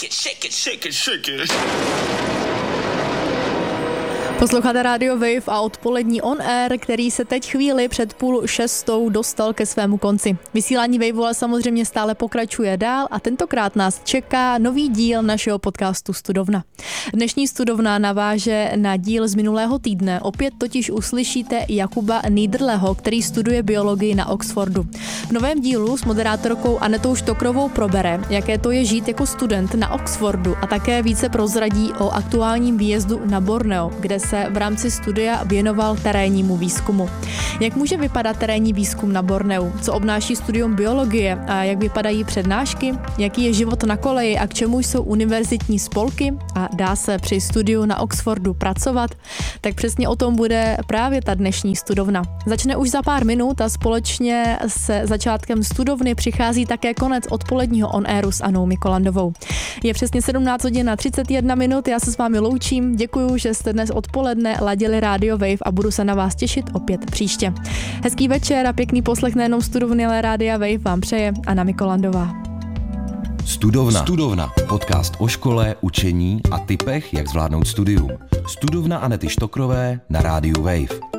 Posloucháte Radio Wave a odpolední On Air, který se teď chvíli před 5:30 dostal ke svému konci. Vysílání Wave ale samozřejmě stále pokračuje dál a tentokrát nás čeká nový díl našeho podcastu Studovna. Dnešní Studovna naváže na díl z minulého týdne. Opět totiž uslyšíte Jakuba Niederleho, který studuje biologii na Oxfordu. V novém dílu s moderátorkou Anetou Štokrovou probere, jaké to je žít jako student na Oxfordu a také více prozradí o aktuálním výjezdu na Borneo, kde se v rámci studia věnoval terénnímu výzkumu. Jak může vypadat terénní výzkum na Borneu? Co obnáší studium biologie a jak vypadají přednášky? Jaký je život na koleji a k čemu jsou univerzitní spolky? A dá se při studiu na Oxfordu pracovat? Tak přesně o tom bude právě ta dnešní studovna. Začne už za pár minut a společně se začátkem studovny přichází také konec odpoledního On Airu s Anou Mikolandovou. Je přesně 17:31, já se s vámi loučím, děkuju, že jste dnes odpoledne ladili Radio Wave a budu se na vás těšit opět příště. Hezký večer a pěkný poslech nejenom studovny, ale Rádia Wave vám přeje Anna Mikolandová. Studovna. Podcast o škole, učení a tipech, jak zvládnout studium. Studovna Anety Štokrové na Rádiu Wave.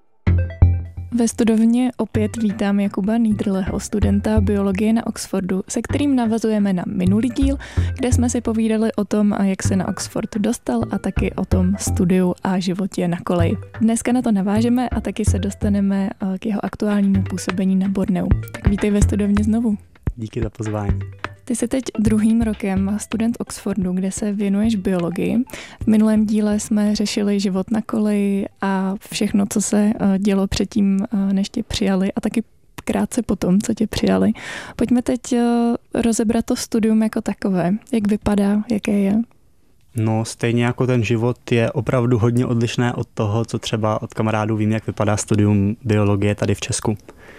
Ve studovně opět vítám Jakuba Niederleho, studenta biologie na Oxfordu, se kterým navazujeme na minulý díl, kde jsme si povídali o tom, jak se na Oxford dostal a taky o tom studiu a životě na koleji. Dneska na to navážeme a taky se dostaneme k jeho aktuálnímu působení na Borneu. Tak vítej ve studovně znovu. Díky za pozvání. Ty jsi teď druhým rokem student Oxfordu, kde se věnuješ biologii. V minulém díle jsme řešili život na koleji a všechno, co se dělo předtím, než tě přijali a taky krátce potom, co tě přijali. Pojďme teď rozebrat to studium jako takové. Jak vypadá, jaké je? No, stejně jako ten život je opravdu hodně odlišné od toho, co třeba od kamarádů vím, jak vypadá studium biologie tady v Česku.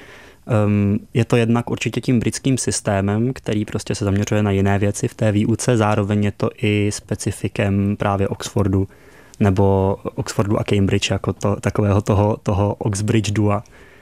Je to jednak určitě tím britským systémem, který prostě se zaměřuje na jiné věci v té výuce, zároveň je to i specifikem právě Oxfordu, nebo Oxfordu a Cambridge, jako takového toho Oxbridge dua.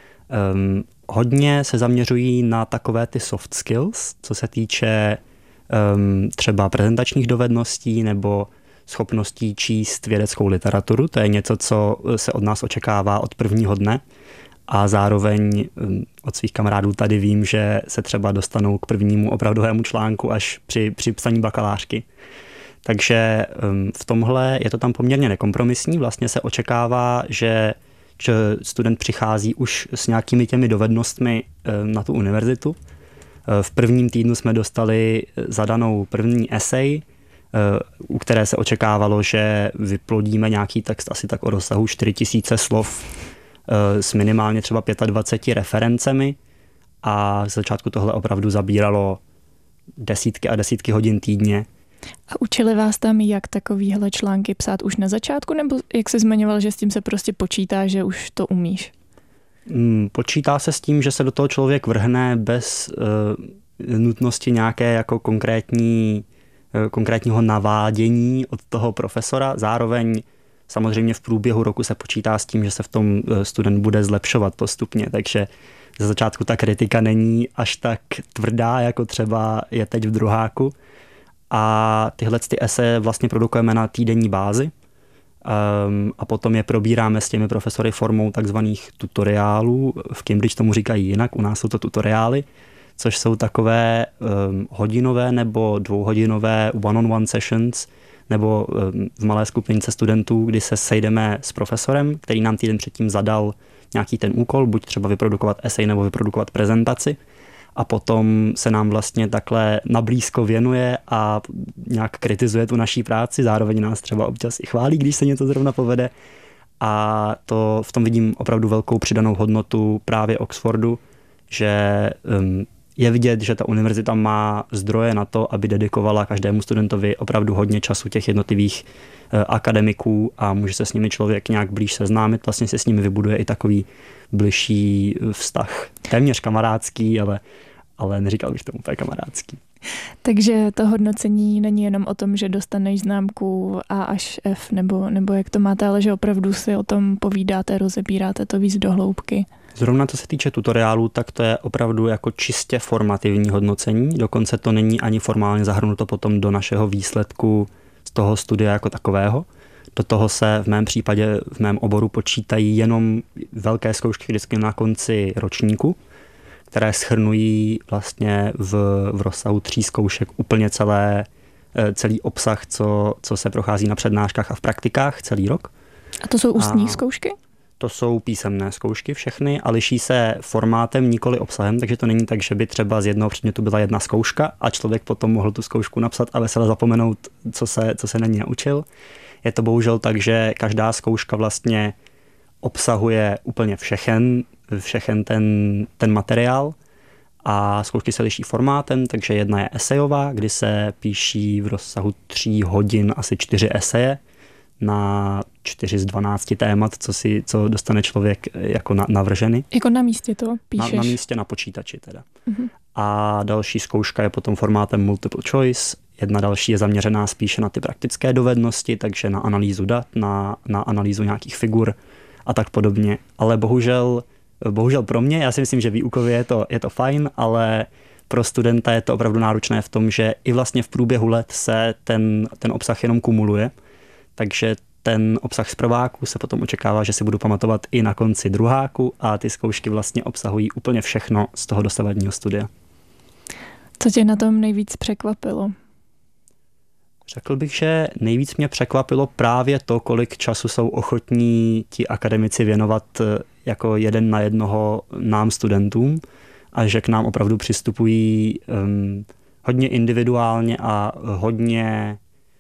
Hodně se zaměřují na takové ty soft skills, co se týče třeba prezentačních dovedností nebo schopností číst vědeckou literaturu. To je něco, co se od nás očekává od prvního dne. A zároveň od svých kamarádů tady vím, že se třeba dostanou k prvnímu opravdovému článku až při psaní bakalářky. Takže v tomhle je to tam poměrně nekompromisní. Vlastně se očekává, že student přichází už s nějakými těmi dovednostmi na tu univerzitu. V prvním týdnu jsme dostali zadanou první esej, u které se očekávalo, že vyplodíme nějaký text asi tak o rozsahu 4000 slov, s minimálně třeba 25 referencemi a z začátku tohle opravdu zabíralo desítky a desítky hodin týdně. A učili vás tam, jak takovýhle články psát už na začátku, nebo jak jsi zmiňoval, že s tím se prostě počítá, že už to umíš? Počítá se s tím, že se do toho člověk vrhne bez nutnosti nějaké jako konkrétního navádění od toho profesora. Zároveň samozřejmě v průběhu roku se počítá s tím, že se v tom student bude zlepšovat postupně, takže ze začátku ta kritika není až tak tvrdá, jako třeba je teď v druháku. A tyhle eseje vlastně produkujeme na týdenní bázi a potom je probíráme s těmi profesory formou takzvaných tutoriálů. V Cambridge tomu říkají jinak, u nás jsou to tutoriály, což jsou takové hodinové nebo dvouhodinové one-on-one sessions, nebo v malé skupince studentů, kdy se sejdeme s profesorem, který nám týden předtím zadal nějaký ten úkol, buď třeba vyprodukovat esej nebo vyprodukovat prezentaci a potom se nám vlastně takhle nablízko věnuje a nějak kritizuje tu naší práci, zároveň nás třeba občas i chválí, když se něco zrovna povede a to v tom vidím opravdu velkou přidanou hodnotu právě Oxfordu, že je vidět, že ta univerzita má zdroje na to, aby dedikovala každému studentovi opravdu hodně času těch jednotlivých akademiků a může se s nimi člověk nějak blíž seznámit, vlastně se s nimi vybuduje i takový bližší vztah. Téměř kamarádský, ale neříkal bych tomu úplně kamarádský. Takže to hodnocení není jenom o tom, že dostaneš známku A až F, nebo jak to máte, ale že opravdu si o tom povídáte, rozebíráte to víc do hloubky. Zrovna co se týče tutoriálu, tak to je opravdu jako čistě formativní hodnocení, dokonce to není ani formálně zahrnuto potom do našeho výsledku z toho studia jako takového. Do toho se v mém případě, v mém oboru počítají jenom velké zkoušky vždycky na konci ročníku, které shrnují vlastně v rozsahu 3 zkoušek úplně celý obsah, co se prochází na přednáškách a v praktikách celý rok. A to jsou ústní zkoušky? To jsou písemné zkoušky všechny a liší se formátem, nikoli obsahem, takže to není tak, že by třeba z jednoho předmětu byla jedna zkouška a člověk potom mohl tu zkoušku napsat a vesele zapomenout, co se na ní naučil. Je to bohužel tak, že každá zkouška vlastně obsahuje úplně všechen ten materiál a zkoušky se liší formátem, takže jedna je esejová, kdy se píší v rozsahu 3 hodin asi 4 eseje na 4 z 12 témat, co dostane člověk jako navrženy. Jako na místě to píšeš? Na místě, na počítači teda. A další zkouška je potom formátem multiple choice. Jedna další je zaměřená spíše na ty praktické dovednosti, takže na analýzu dat, na analýzu nějakých figur a tak podobně. Ale bohužel pro mě, já si myslím, že výukově je to fajn, ale pro studenta je to opravdu náročné v tom, že i vlastně v průběhu let se ten obsah jenom kumuluje. Takže ten obsah z prváku se potom očekává, že si budu pamatovat i na konci druháku a ty zkoušky vlastně obsahují úplně všechno z toho dosavadního studia. Co tě na tom nejvíc překvapilo? Řekl bych, že nejvíc mě překvapilo právě to, kolik času jsou ochotní ti akademici věnovat jako jeden na jednoho nám studentům a že k nám opravdu přistupují hodně individuálně a hodně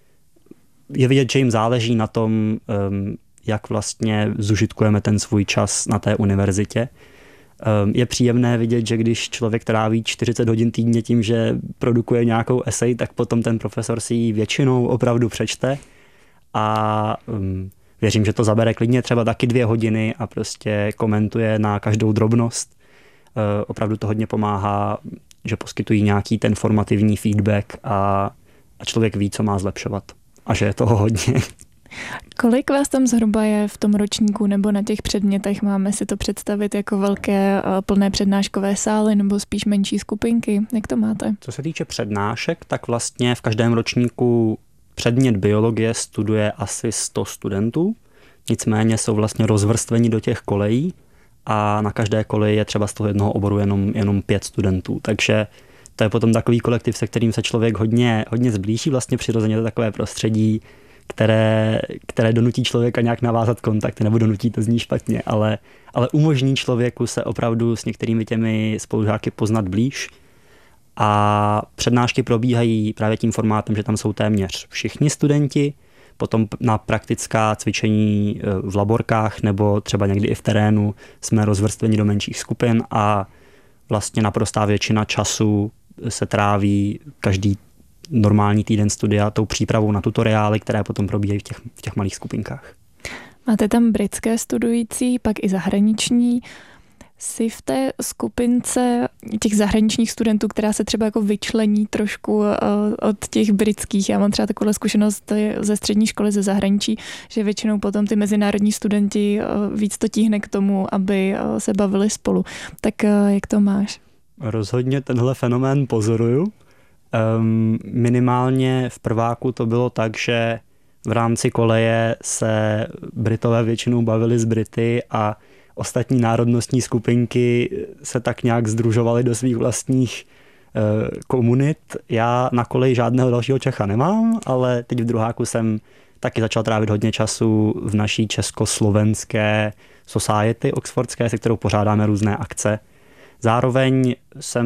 je vidět, že jim záleží na tom, jak vlastně zužitkujeme ten svůj čas na té univerzitě. Je příjemné vidět, že když člověk tráví 40 hodin týdně tím, že produkuje nějakou esej, tak potom ten profesor si ji většinou opravdu přečte a věřím, že to zabere klidně třeba taky 2 hodiny a prostě komentuje na každou drobnost. Opravdu to hodně pomáhá, že poskytují nějaký ten formativní feedback a člověk ví, co má zlepšovat. A že je toho hodně. Kolik vás tam zhruba je v tom ročníku nebo na těch předmětech? Máme si to představit jako velké plné přednáškové sály nebo spíš menší skupinky? Jak to máte? Co se týče přednášek, tak vlastně v každém ročníku předmět biologie studuje asi 100 studentů. Nicméně jsou vlastně rozvrstveni do těch kolejí a na každé koleji je třeba z toho jednoho oboru jenom 5 studentů. Takže to je potom takový kolektiv, se kterým se člověk hodně zblíží. Vlastně přirozeně to takové prostředí, které donutí člověka nějak navázat kontakty, nebo donutí, to zní špatně, ale umožní člověku se opravdu s některými těmi spolužáky poznat blíž. A přednášky probíhají právě tím formátem, že tam jsou téměř všichni studenti, potom na praktická cvičení v laborkách nebo třeba někdy i v terénu jsme rozvrstveni do menších skupin a vlastně naprostá většina času se tráví každý normální týden studia tou přípravou na tutoriály, které potom probíhají v těch malých skupinkách. Máte tam britské studující, pak i zahraniční. Jsi v té skupince těch zahraničních studentů, která se třeba jako vyčlení trošku od těch britských. Já mám třeba takovou zkušenost ze střední školy ze zahraničí, že většinou potom ty mezinárodní studenti víc to tíhne k tomu, aby se bavili spolu. Tak jak to máš? Rozhodně tenhle fenomén pozoruju. Minimálně v prváku to bylo tak, že v rámci koleje se Britové většinou bavili s Brity a ostatní národnostní skupinky se tak nějak sdružovaly do svých vlastních komunit. Já na koleji žádného dalšího Čecha nemám, ale teď v druháku jsem taky začal trávit hodně času v naší československé society oxfordské, se kterou pořádáme různé akce. Zároveň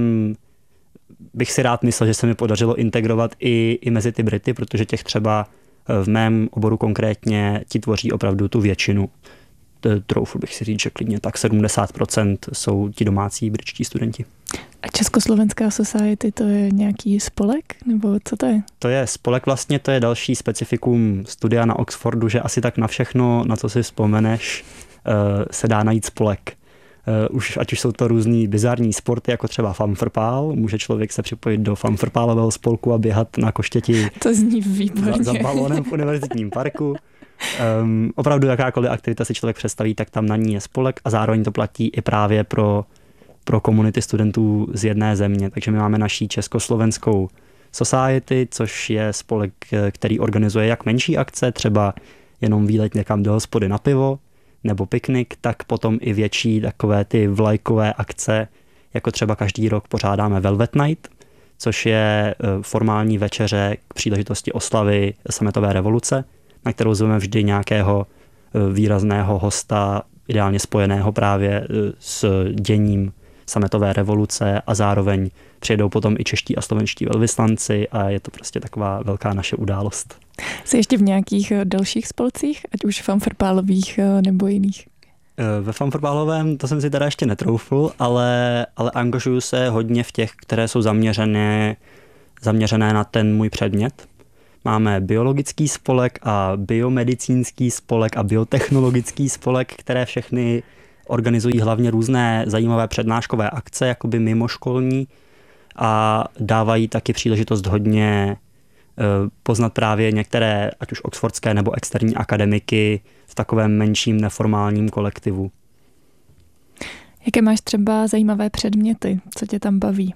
bych si rád myslel, že se mi podařilo integrovat i mezi ty Brity, protože těch třeba v mém oboru konkrétně ti tvoří opravdu tu většinu. Troufl bych si říct, že klidně tak 70% jsou ti domácí britští studenti. A Československá society, to je nějaký spolek? Nebo co to je? To je spolek vlastně, to je další specifikum studia na Oxfordu, že asi tak na všechno, na co si vzpomeneš, se dá najít spolek. Ať už jsou to různý bizarní sporty, jako třeba fanfrpál. Může člověk se připojit do fanfrpálového spolku a běhat na koštěti to zní výborně. za balónem v univerzitním parku. Opravdu jakákoliv aktivita si člověk představí, tak tam na ní je spolek a zároveň to platí i právě pro komunity studentů z jedné země. Takže my máme naší Československou Society, což je spolek, který organizuje jak menší akce, třeba jenom výlet někam do hospody na pivo, nebo piknik, tak potom i větší takové ty vlajkové akce, jako třeba každý rok pořádáme Velvet Night, což je formální večeře k příležitosti oslavy sametové revoluce, na kterou zveme vždy nějakého výrazného hosta, ideálně spojeného právě s děním sametové revoluce a zároveň přijedou potom i čeští a slovenští velvyslanci a je to prostě taková velká naše událost. Jsi ještě v nějakých dalších spolcích, ať už fanfrpálových nebo jiných? Ve fanfrpálovém to jsem si teda ještě netroufl, ale angažuju se hodně v těch, které jsou zaměřené na ten můj předmět. Máme biologický spolek a biomedicínský spolek a biotechnologický spolek, které všechny organizují hlavně různé zajímavé přednáškové akce, jakoby mimoškolní a dávají taky příležitost hodně poznat právě některé, ať už oxfordské nebo externí akademiky v takovém menším neformálním kolektivu. Jaké máš třeba zajímavé předměty? Co tě tam baví?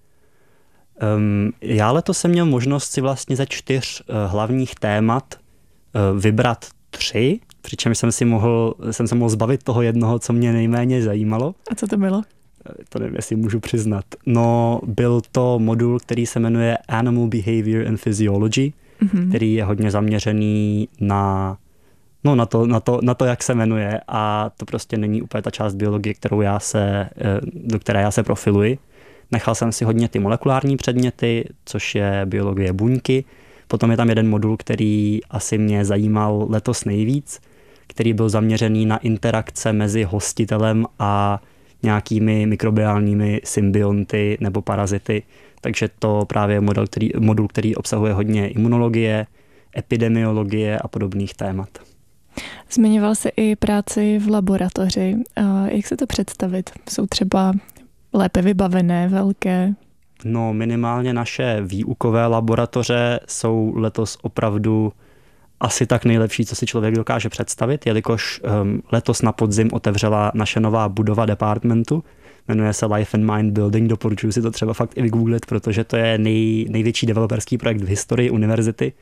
Já letos jsem měl možnost si vlastně ze 4 hlavních témat vybrat 3, přičemž jsem se mohl zbavit toho jednoho, co mě nejméně zajímalo. A co to bylo? To nevím, jestli můžu přiznat. No, byl to modul, který se jmenuje Animal Behavior and Physiology, který je hodně zaměřený na to, jak se jmenuje a to prostě není úplně ta část biologie, do které já se profiluji. Nechal jsem si hodně ty molekulární předměty, což je biologie buňky. Potom je tam jeden modul, který asi mě zajímal letos nejvíc, který byl zaměřený na interakce mezi hostitelem a nějakými mikrobiálními symbionty nebo parazity. Takže to právě je modul, který obsahuje hodně imunologie, epidemiologie a podobných témat. Zmiňoval jsi i práci v laboratoři. Jak se to představit? Jsou třeba lépe vybavené, velké? No, minimálně naše výukové laboratoře jsou letos opravdu asi tak nejlepší, co si člověk dokáže představit, jelikož letos na podzim otevřela naše nová budova departmentu. Jmenuje se Life and Mind Building, doporučuji si to třeba fakt i vygooglit, protože to je největší developerský projekt v historii univerzity.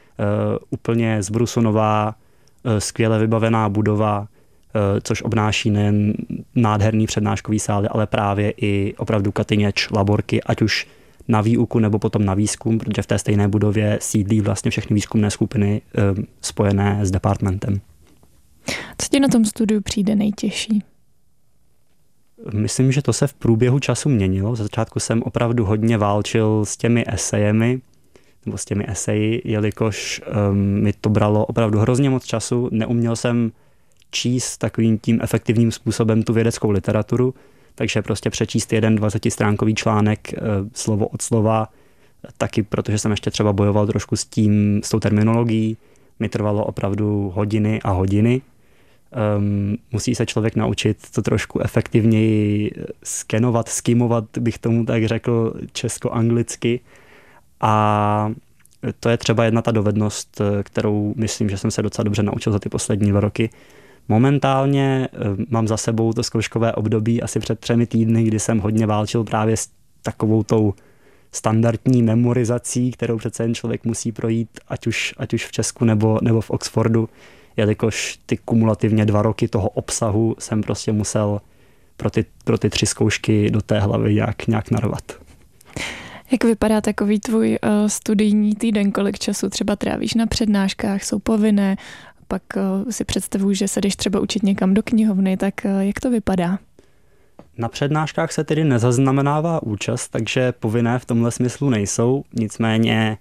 Úplně zbrusu nová, skvěle vybavená budova, což obnáší nejen nádherný přednáškový sály, ale právě i opravdu cutting edge laborky, ať už na výuku nebo potom na výzkum, protože v té stejné budově sídlí vlastně všechny výzkumné skupiny spojené s departmentem. Co ti na tom studiu přijde nejtěžší? Myslím, že to se v průběhu času měnilo. Za začátku jsem opravdu hodně válčil s těmi esejemi, nebo s těmi eseji, jelikož mi to bralo opravdu hrozně moc času. Neuměl jsem číst takovým tím efektivním způsobem tu vědeckou literaturu, takže prostě přečíst jeden 20stránkový článek slovo od slova, taky protože jsem ještě třeba bojoval trošku s tou terminologií, mi trvalo opravdu hodiny a hodiny. Musí se člověk naučit to trošku efektivněji skenovat, skimovat, bych tomu tak řekl česko-anglicky. A to je třeba jedna ta dovednost, kterou myslím, že jsem se docela dobře naučil za ty poslední 2 roky. Momentálně mám za sebou to zkouškové období asi před 3 týdny, kdy jsem hodně válčil právě s takovou tou standardní memorizací, kterou přece jen člověk musí projít, ať už v Česku nebo v Oxfordu, jelikož ty kumulativně 2 roky toho obsahu jsem prostě musel pro ty 3 zkoušky do té hlavy nějak narvat. Jak vypadá takový tvůj studijní týden? Kolik času třeba trávíš na přednáškách? Jsou povinné? Pak si představuji, že se jdeš třeba učit někam do knihovny, tak jak to vypadá? Na přednáškách se tedy nezaznamenává účast, takže povinné v tomhle smyslu nejsou. Nicméně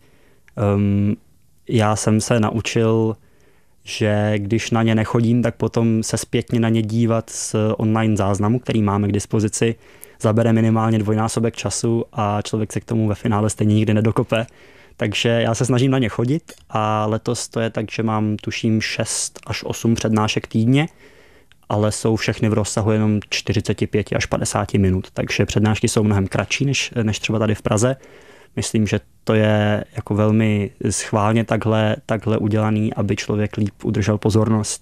já jsem se naučil, že když na ně nechodím, tak potom se zpětně na ně dívat z online záznamu, který máme k dispozici, zabere minimálně 2násobek času a člověk se k tomu ve finále stejně nikdy nedokope. Takže já se snažím na ně chodit a letos to je tak, že mám tuším 6 až 8 přednášek týdně ale jsou všechny v rozsahu jenom 45 až 50 minut, takže přednášky jsou mnohem kratší než třeba tady v Praze. Myslím, že to je jako velmi schválně takhle udělaný, aby člověk líp udržel pozornost.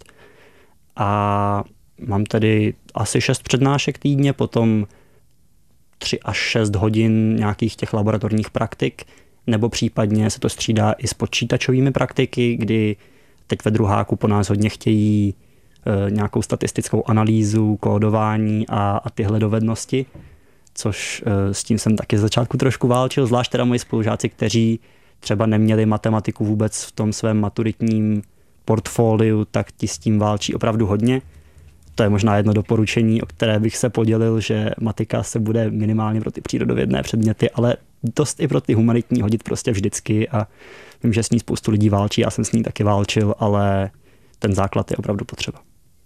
A mám tedy asi 6 přednášek týdně, potom 3 až 6 hodin nějakých těch laboratorních praktik, nebo případně se to střídá i s počítačovými praktiky, kdy teď ve druháku po nás hodně chtějí nějakou statistickou analýzu, kódování a tyhle dovednosti, což s tím jsem taky z začátku trošku válčil, zvlášť teda moji spolužáci, kteří třeba neměli matematiku vůbec v tom svém maturitním portfoliu, tak ti s tím válčí opravdu hodně. To je možná jedno doporučení, o které bych se podělil, že matika se bude minimálně pro ty přírodovědné předměty, ale dost i pro ty humanitní hodit prostě vždycky a vím, že s ní spoustu lidí válčí, já jsem s ní taky válčil, ale ten základ je opravdu potřeba.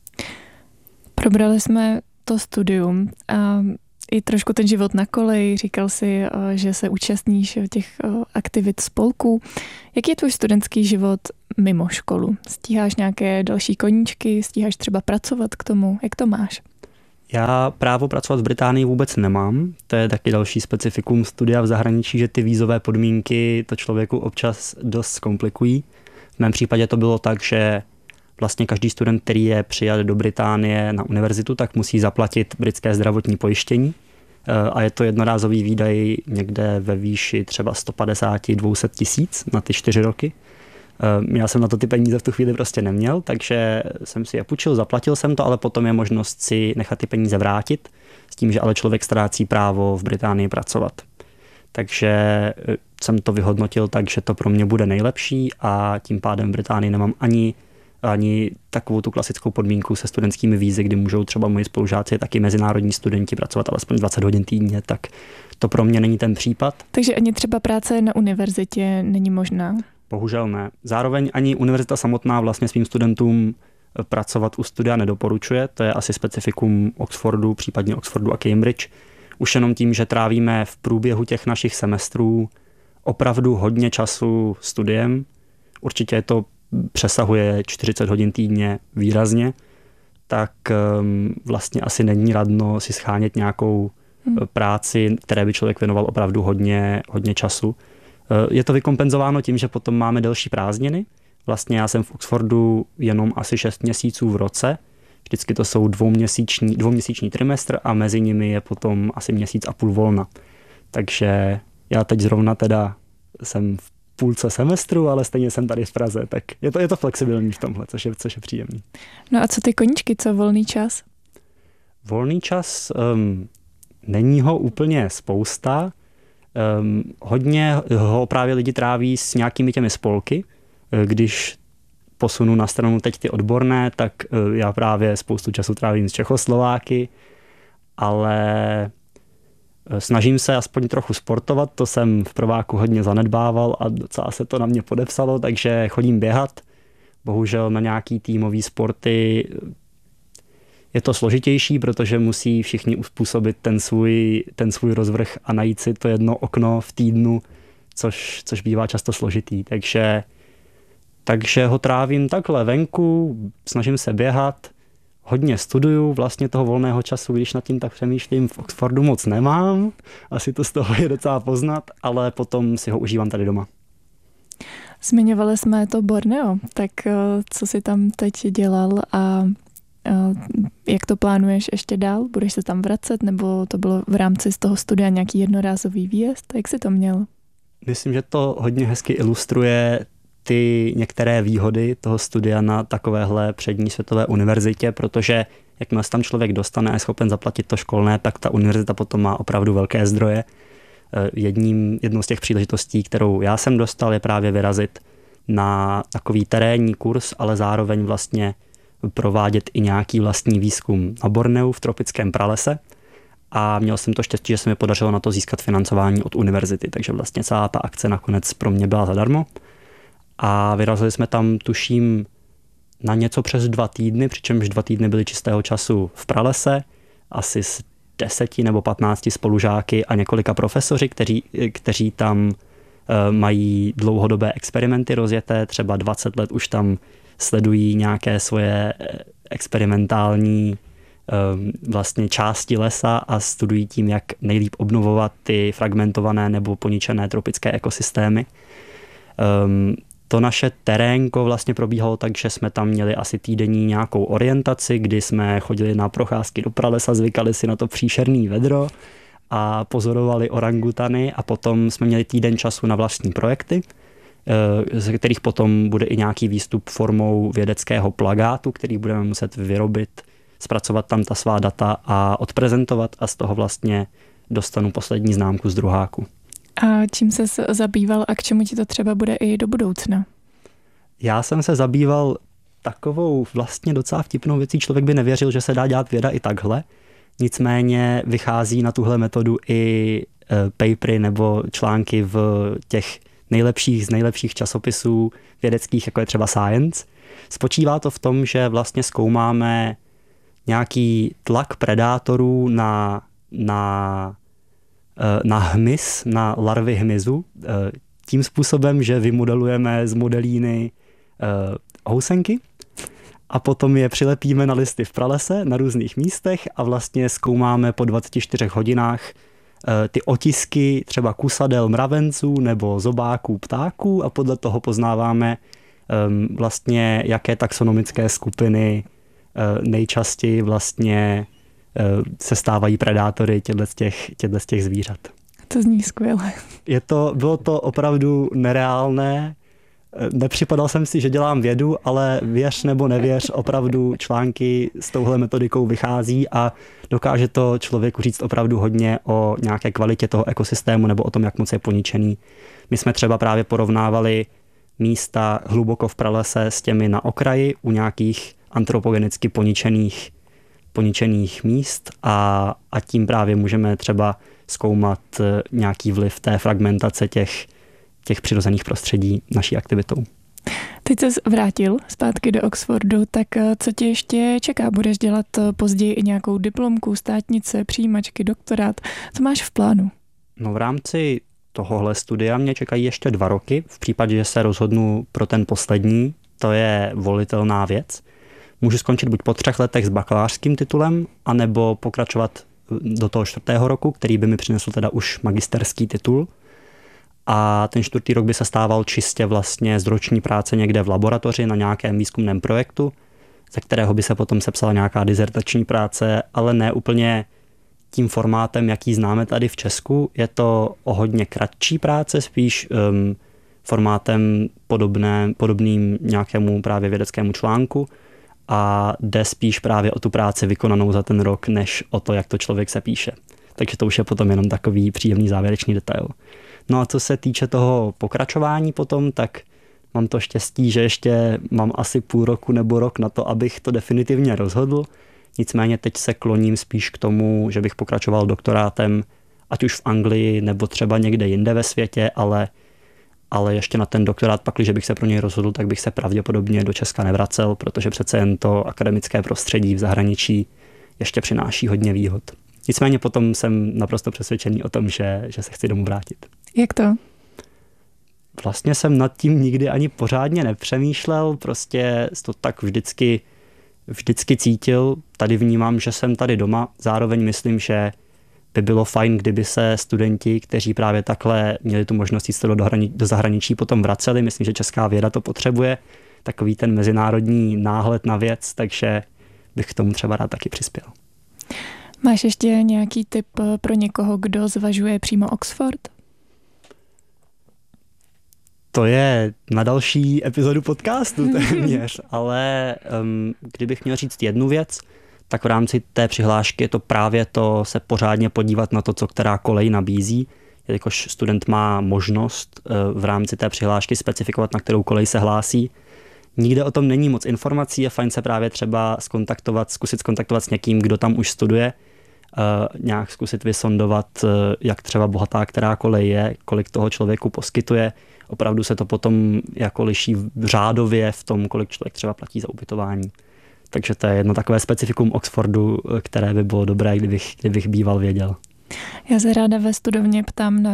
Probrali jsme to studium a i trošku ten život na koleji. Říkal si, že se účastníš těch aktivit spolků. Jaký je tvůj studentský život mimo školu? Stíháš nějaké další koníčky? Stíháš třeba pracovat k tomu? Jak to máš? Já právo pracovat v Británii vůbec nemám. To je taky další specifikum studia v zahraničí, že ty vízové podmínky to člověku občas dost zkomplikují. V mém případě to bylo tak, že vlastně každý student, který je přijat do Británie na univerzitu, tak musí zaplatit britské zdravotní pojištění a je to jednorázový výdaj někde ve výši třeba 150-200 tisíc na ty 4 roky. Já jsem na to ty peníze v tu chvíli prostě neměl, takže jsem si je půjčil, zaplatil jsem to, ale potom je možnost si nechat ty peníze vrátit, s tím, že ale člověk ztrácí právo v Británii pracovat. Takže jsem to vyhodnotil tak, že to pro mě bude nejlepší a tím pádem v Británii nemám ani takovou tu klasickou podmínku se studentskými vízy, kdy můžou třeba moji spolužáci, taky mezinárodní studenti pracovat alespoň 20 hodin týdně, tak to pro mě není ten případ. Takže ani třeba práce na univerzitě není možná? Bohužel ne. Zároveň ani univerzita samotná vlastně svým studentům pracovat u studia nedoporučuje. To je asi specifikum Oxfordu, případně Oxfordu a Cambridge. Už jenom tím, že trávíme v průběhu těch našich semestrů opravdu hodně času studiem. Určitě to přesahuje 40 hodin týdně výrazně, tak vlastně asi není radno si schánět nějakou práci, které by člověk věnoval opravdu hodně času. Je to vykompenzováno tím, že potom máme delší prázdniny. Vlastně já jsem v Oxfordu jenom asi 6 měsíců v roce. Vždycky to jsou dvouměsíční trimestr a mezi nimi je potom asi 1,5 měsíce volna. Takže já teď zrovna teda jsem v půlce semestru, ale stejně jsem tady v Praze, tak je to flexibilní v tomhle, což je příjemný. No a co ty koníčky, co volný čas? Volný čas, není ho úplně spousta. Hodně ho právě lidi tráví s nějakými těmi spolky. Když posunu na stranu teď ty odborné, tak já právě spoustu času trávím s Čechoslováky, ale snažím se aspoň trochu sportovat, to jsem v prváku hodně zanedbával a docela se to na mě podepsalo, takže chodím běhat. Bohužel na nějaký týmový sporty je to složitější, protože musí všichni uspůsobit ten svůj rozvrh a najít si to jedno okno v týdnu, což bývá často složitý. Takže ho trávím takhle venku, snažím se běhat, hodně studuju, vlastně toho volného času, když nad tím tak přemýšlím, v Oxfordu moc nemám, asi to z toho je docela poznat, ale potom si ho užívám tady doma. Zmiňovali jsme to Borneo, tak co jsi tam teď dělal a jak to plánuješ ještě dál? Budeš se tam vracet, nebo to bylo v rámci z toho studia nějaký jednorázový výjezd? Jak jsi to měl? Myslím, že to hodně hezky ilustruje ty některé výhody toho studia na takovéhle přední světové univerzitě, protože jakmile se tam člověk dostane a je schopen zaplatit to školné, tak ta univerzita potom má opravdu velké zdroje. Jednou z těch příležitostí, kterou já jsem dostal, je právě vyrazit na takový terénní kurz, ale zároveň vlastně provádět i nějaký vlastní výzkum na Borneu v tropickém pralese. A měl jsem to štěstí, že se mi podařilo na to získat financování od univerzity, takže vlastně celá ta akce nakonec pro mě byla zadarmo. A vyrazili jsme tam, tuším, na něco přes 2 týdny, přičemž 2 týdny byly čistého času v pralese, asi s 10 nebo 15 spolužáky a několika profesoři, kteří tam mají dlouhodobé experimenty rozjeté, třeba 20 let už tam sledují nějaké svoje experimentální vlastně části lesa a studují tím, jak nejlíp obnovovat ty fragmentované nebo poničené tropické ekosystémy. To naše terénko vlastně probíhalo tak, že jsme tam měli asi týdenní nějakou orientaci, kdy jsme chodili na procházky do pralesa, zvykali si na to příšerný vedro a pozorovali orangutany a potom jsme měli týden času na vlastní projekty, ze kterých potom bude i nějaký výstup formou vědeckého plagátu, který budeme muset vyrobit, zpracovat tam ta svá data a odprezentovat a z toho vlastně dostanu poslední známku z druháku. A čím ses zabýval a k čemu ti to třeba bude i do budoucna? Já jsem se zabýval takovou vlastně docela vtipnou věcí. Člověk by nevěřil, že se dá dělat věda i takhle. Nicméně vychází na tuhle metodu i papery nebo články v těch nejlepších z nejlepších časopisů vědeckých, jako je třeba Science. Spočívá to v tom, že vlastně zkoumáme nějaký tlak predátorů na hmyz, na larvy hmyzu, tím způsobem, že vymodelujeme z modelíny housenky a potom je přilepíme na listy v pralese na různých místech a vlastně zkoumáme po 24 hodinách ty otisky třeba kusadel mravenců nebo zobáků ptáků a podle toho poznáváme vlastně, jaké taxonomické skupiny nejčastěji vlastně se stávají predátory těchto zvířat. To zní skvěle. Bylo to opravdu nereálné. Nepřipadal jsem si, že dělám vědu, ale věř nebo nevěř, opravdu články s touhle metodikou vychází a dokáže to člověku říct opravdu hodně o nějaké kvalitě toho ekosystému nebo o tom, jak moc je poničený. My jsme třeba právě porovnávali místa hluboko v pralese s těmi na okraji u nějakých antropogenicky poničených míst a tím právě můžeme třeba zkoumat nějaký vliv té fragmentace těch přirozených prostředí naší aktivitou. Teď ses vrátil zpátky do Oxfordu, tak co tě ještě čeká? Budeš dělat později i nějakou diplomku, státnice, přijímačky, doktorát? Co máš v plánu? No v rámci tohohle studia mě čekají ještě 2 roky. V případě, že se rozhodnu pro ten poslední, to je volitelná věc. Můžu skončit buď po 3 letech s bakalářským titulem, anebo pokračovat do toho 4. roku, který by mi přinesl teda už magisterský titul. A ten 4. rok by se stával čistě vlastně z roční práce někde v laboratoři na nějakém výzkumném projektu, ze kterého by se potom sepsala nějaká dizertační práce, ale ne úplně tím formátem, jaký známe tady v Česku. Je to o hodně kratší práce, spíš formátem podobným nějakému právě vědeckému článku a jde spíš právě o tu práci vykonanou za ten rok, než o to, jak to člověk se píše. Takže to už je potom jenom takový příjemný závěrečný detail. No a co se týče toho pokračování potom, tak mám to štěstí, že ještě mám asi půl roku nebo rok na to, abych to definitivně rozhodl. Nicméně teď se kloním spíš k tomu, že bych pokračoval doktorátem, ať už v Anglii nebo třeba někde jinde ve světě, ale ještě na ten doktorát, pakliže bych se pro něj rozhodl, tak bych se pravděpodobně do Česka nevracel, protože přece jen to akademické prostředí v zahraničí ještě přináší hodně výhod. Nicméně potom jsem naprosto přesvědčený o tom, že se chci domů vrátit. Jak to? Vlastně jsem nad tím nikdy ani pořádně nepřemýšlel, prostě to tak vždycky cítil. Tady vnímám, že jsem tady doma, zároveň myslím, že by bylo fajn, kdyby se studenti, kteří právě takhle měli tu možnost jít do zahraničí, potom vraceli. Myslím, že česká věda to potřebuje, takový ten mezinárodní náhled na věc, takže bych k tomu třeba rád taky přispěl. Máš ještě nějaký tip pro někoho, kdo zvažuje přímo Oxford? To je na další epizodu podcastu téměř, ale kdybych měl říct jednu věc, tak v rámci té přihlášky je to právě to se pořádně podívat na to, co která kolej nabízí, jelikož student má možnost v rámci té přihlášky specifikovat, na kterou kolej se hlásí. Nikde o tom není moc informací, je fajn se právě třeba zkusit skontaktovat s někým, kdo tam už studuje, nějak zkusit vysondovat, jak třeba bohatá která kolej je, kolik toho člověku poskytuje. Opravdu se to potom jako liší řádově v tom, kolik člověk třeba platí za ubytování. Takže to je jedno takové specifikum Oxfordu, které by bylo dobré, kdybych býval věděl. Já se ráda ve studovně ptám na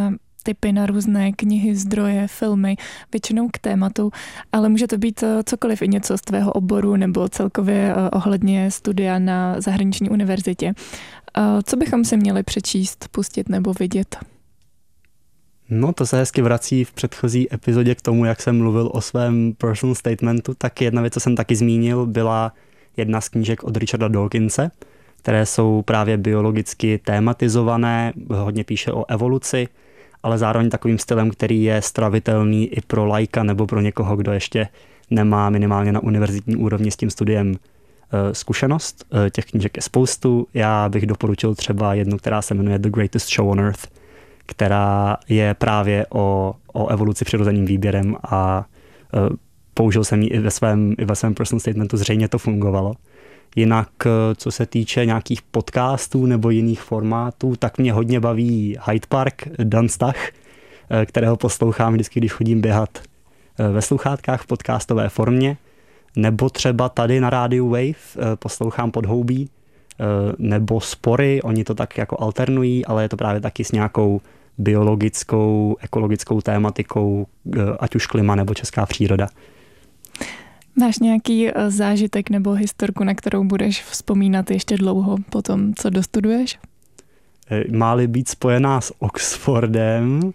tipy na různé knihy, zdroje, filmy, většinou k tématu, ale může to být cokoliv, i něco z tvého oboru nebo celkově ohledně studia na zahraniční univerzitě. Co bychom si měli přečíst, pustit nebo vidět? No, to se hezky vrací v předchozí epizodě k tomu, jak jsem mluvil o svém personal statementu, tak jedna věc, co jsem taky zmínil, byla jedna z knížek od Richarda Dawkinse, které jsou právě biologicky tématizované, hodně píše o evoluci, ale zároveň takovým stylem, který je stravitelný i pro laika nebo pro někoho, kdo ještě nemá minimálně na univerzitní úrovni s tím studiem zkušenost. Těch knížek je spoustu. Já bych doporučil třeba jednu, která se jmenuje The Greatest Show on Earth, která je právě o evoluci přirozeným výběrem a použil jsem ji i ve svém personal statementu, zřejmě to fungovalo. Jinak, co se týče nějakých podcastů nebo jiných formátů, tak mě hodně baví Hyde Park, Dan Stach, kterého poslouchám vždycky, když chodím běhat ve sluchátkách v podcastové formě, nebo třeba tady na rádiu Wave poslouchám Podhoubí, nebo Spory, oni to tak jako alternují, ale je to právě taky s nějakou biologickou, ekologickou tématikou, ať už klima nebo česká příroda. Máš nějaký zážitek nebo historku, na kterou budeš vzpomínat ještě dlouho po tom, co dostuduješ? Má-li být spojená s Oxfordem?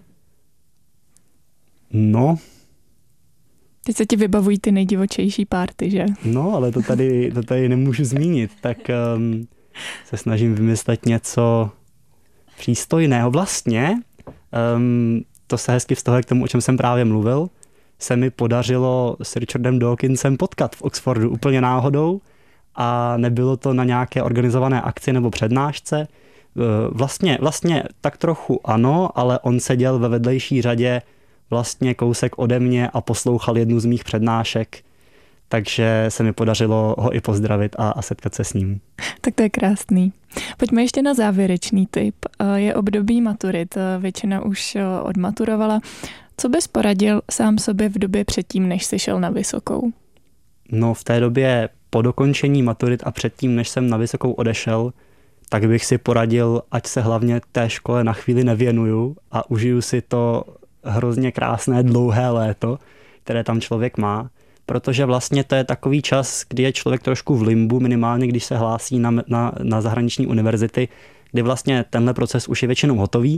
No. Teď se ti vybavují ty nejdivočejší párty, že? No, ale to tady nemůžu zmínit, tak se snažím vymyslet něco přístojného. Vlastně, to se hezky vztahuje k tomu, o čem jsem právě mluvil, se mi podařilo s Richardem Dawkinsem potkat v Oxfordu úplně náhodou a nebylo to na nějaké organizované akci nebo přednášce. Vlastně tak trochu ano, ale on seděl ve vedlejší řadě vlastně kousek ode mě a poslouchal jednu z mých přednášek, takže se mi podařilo ho i pozdravit a setkat se s ním. Tak to je krásný. Pojďme ještě na závěrečný tip. Je období maturit, většina už odmaturovala. Co bys poradil sám sobě v době předtím, než jsi šel na vysokou? No, v té době po dokončení maturit a předtím, než jsem na vysokou odešel, tak bych si poradil, ať se hlavně té škole na chvíli nevěnuju a užiju si to hrozně krásné dlouhé léto, které tam člověk má, protože vlastně to je takový čas, kdy je člověk trošku v limbu, minimálně když se hlásí na zahraniční univerzity, kdy vlastně tenhle proces už je většinou hotový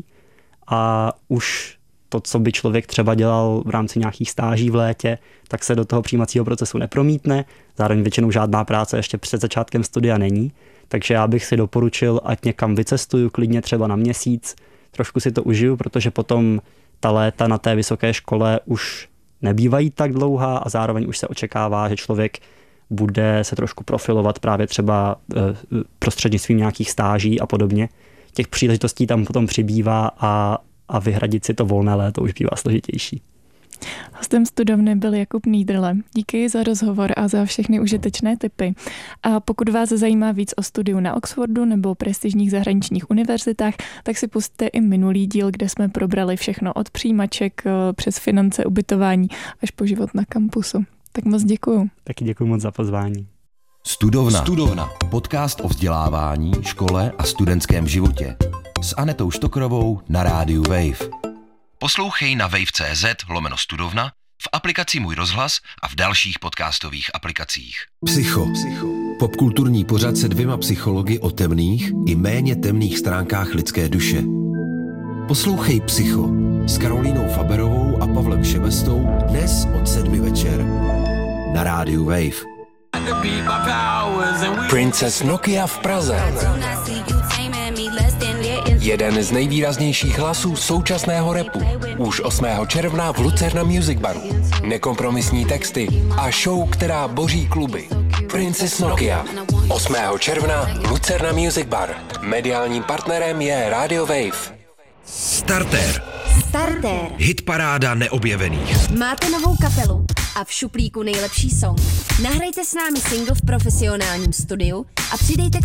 a už to, co by člověk třeba dělal v rámci nějakých stáží v létě, tak se do toho přijímacího procesu nepromítne, zároveň většinou žádná práce ještě před začátkem studia není, takže já bych si doporučil, ať někam vycestuju, klidně třeba na měsíc, trošku si to užiju, protože potom ta léta na té vysoké škole už nebývají tak dlouhá a zároveň už se očekává, že člověk bude se trošku profilovat právě třeba prostřednictvím nějakých stáží a podobně. Těch příležitostí tam potom přibývá a vyhradit si to volné léto už bývá složitější. Hostem studovny byl Jakub Niederle. Díky za rozhovor a za všechny užitečné tipy. A pokud vás zajímá víc o studiu na Oxfordu nebo prestižních zahraničních univerzitách, tak si pusťte i minulý díl, kde jsme probrali všechno od přijímaček přes finance, ubytování až po život na kampusu. Tak moc děkuju. Taky děkuju moc za pozvání. Studovna. Podcast o vzdělávání, škole a studentském životě. S Anetou Štokrovou na rádiu Wave. Poslouchej na wave.cz/studovna, v aplikaci Můj rozhlas a v dalších podcastových aplikacích. Psycho. Popkulturní pořad se 2 psychology o temných i méně temných stránkách lidské duše. Poslouchej Psycho s Karolínou Faberovou a Pavlem Šebestou dnes od 7 večer na rádiu Wave. Princess Nokia v Praze. Jeden z nejvýraznějších hlasů současného rapu. Už 8. června v Lucerna Music Baru. Nekompromisní texty a show, která boří kluby. Princess Nokia. 8. června Lucerna Music Bar. Mediálním partnerem je Radio Wave. Starter. Hitparáda neobjevených. Máte novou kapelu a v šuplíku nejlepší song. Nahrajte s námi single v profesionálním studiu a přidejte k